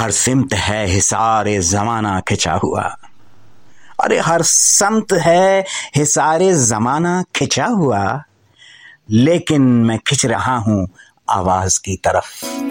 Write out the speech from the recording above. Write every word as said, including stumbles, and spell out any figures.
हर सिमत है हिसारे जमाना खिंचा हुआ। अरे हर समत है हिसारे जमाना खिंचा हुआ, लेकिन मैं खिंच रहा हूं आवाज की तरफ।